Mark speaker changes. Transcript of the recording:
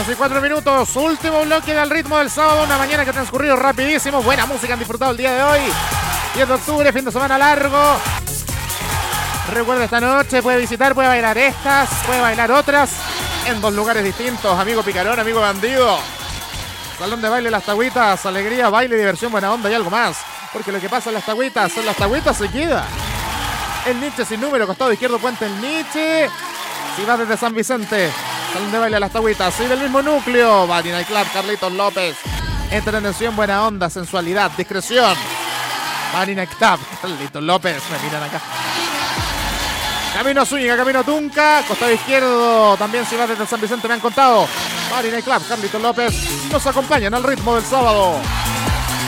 Speaker 1: 2:04. Último bloque del ritmo del sábado. Una mañana que ha transcurrido rapidísimo. Buena música han disfrutado el día de hoy. 10 de octubre, fin de semana largo. Recuerda, esta noche puede visitar, puede bailar estas, puede bailar otras en 2 lugares distintos. Amigo picarón, amigo bandido. Salón de baile Las Tagüitas. Alegría, baile, diversión, buena onda y algo más. Porque lo que pasa en Las Tagüitas, se queda. El Nietzsche sin número, costado izquierdo, Puente El Nietzsche. Si vas desde San Vicente, Salón de baile Las Tagüitas. Si del mismo núcleo, Body Night Club, Carlitos López. Entretención, buena onda, sensualidad, discreción. Body Night Club, Carlitos López. Me miran acá. Camino a Zúñiga, camino a Tunca, costado izquierdo, también si vas desde San Vicente me han contado. Body Night Club, Carlitos López, nos acompañan al ritmo del sábado.